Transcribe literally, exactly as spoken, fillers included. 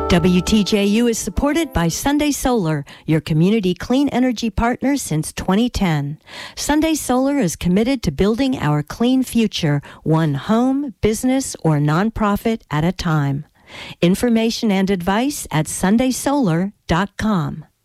W T J U is supported by Sunday Solar, your community clean energy partner since twenty ten. Sunday Solar is committed to building our clean future, one home, business, or nonprofit at a time. Information and advice at sunday solar dot com.